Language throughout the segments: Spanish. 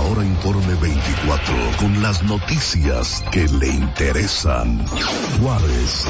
Ahora Informe 24, con las noticias que le interesan. Juárez.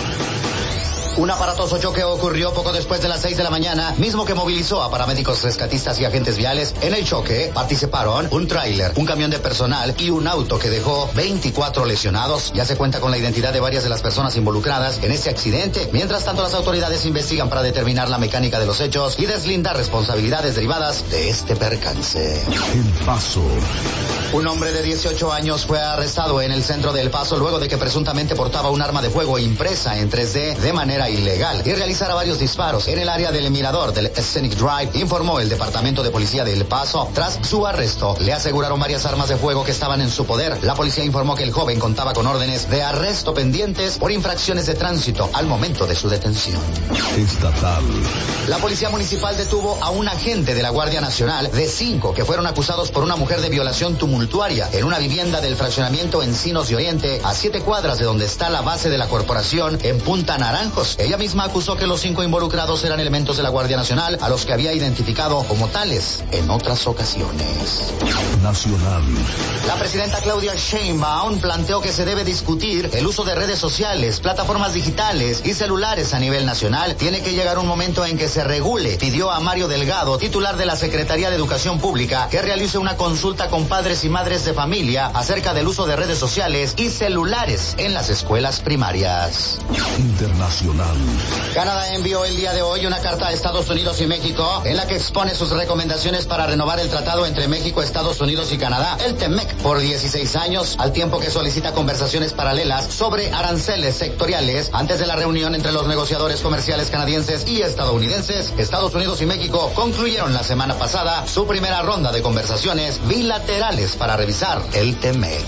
Un aparatoso choque ocurrió poco después de las 6 de la mañana, mismo que movilizó a paramédicos, rescatistas y agentes viales. En el choque participaron un tráiler, un camión de personal y un auto que dejó 24 lesionados. Ya se cuenta con la identidad de varias de las personas involucradas en este accidente. Mientras tanto, las autoridades investigan para determinar la mecánica de los hechos y deslindar responsabilidades derivadas de este percance. El Paso. Un hombre de 18 años fue arrestado en el centro de El Paso luego de que presuntamente portaba un arma de fuego impresa en 3D de manera ilegal y realizara varios disparos en el área del mirador del Scenic Drive, informó el Departamento de Policía de El Paso. Tras su arresto, le aseguraron varias armas de fuego que estaban en su poder. La policía informó que el joven contaba con órdenes de arresto pendientes por infracciones de tránsito al momento de su detención. Estatal. La Policía Municipal detuvo a un agente de la Guardia Nacional de 5 que fueron acusados por una mujer de violación tumultuaria en una vivienda del fraccionamiento Encinos de Oriente, a 7 cuadras de donde está la base de la corporación en Punta Naranjos. Ella misma acusó que los 5 involucrados eran elementos de la Guardia Nacional, a los que había identificado como tales en otras ocasiones. Nacional. La presidenta Claudia Sheinbaum planteó que se debe discutir el uso de redes sociales, plataformas digitales y celulares a nivel nacional. Tiene que llegar un momento en que se regule. Pidió a Mario Delgado, titular de la Secretaría de Educación Pública, que realice una consulta con padres y madres de familia acerca del uso de redes sociales y celulares en las escuelas primarias. Internacional. Canadá envió el día de hoy una carta a Estados Unidos y México en la que expone sus recomendaciones para renovar el tratado entre México, Estados Unidos y Canadá, el TEMEC, por 16 años, al tiempo que solicita conversaciones paralelas sobre aranceles sectoriales antes de la reunión entre los negociadores comerciales canadienses y estadounidenses. Estados Unidos y México concluyeron la semana pasada su primera ronda de conversaciones bilaterales para revisar el TEMEC.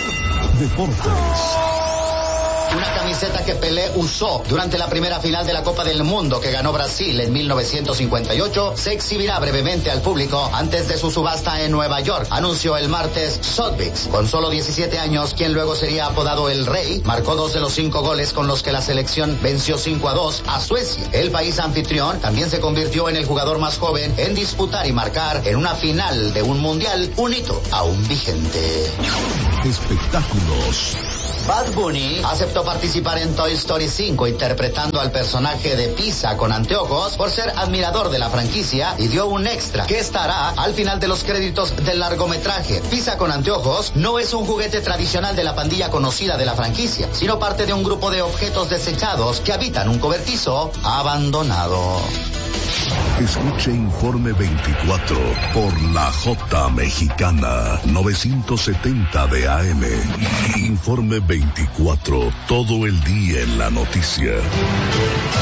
Deportes. Una camiseta que Pelé usó durante la primera final de la Copa del Mundo que ganó Brasil en 1958 se exhibirá brevemente al público antes de su subasta en Nueva York, anunció el martes Sotheby's. Con solo 17 años, quien luego sería apodado el Rey, marcó 2 de los 5 goles con los que la selección venció 5-2 a Suecia. El país anfitrión también se convirtió en el jugador más joven en disputar y marcar en una final de un mundial, un hito aún vigente. Espectáculos. Bad Bunny aceptó participar en Toy Story 5 interpretando al personaje de Pisa con anteojos por ser admirador de la franquicia y dio un extra que estará al final de los créditos del largometraje. Pisa con anteojos no es un juguete tradicional de la pandilla conocida de la franquicia, sino parte de un grupo de objetos desechados que habitan un cobertizo abandonado. Escuche Informe 24 por la J Mexicana 970 de AM. Informe 24, todo el día en la noticia.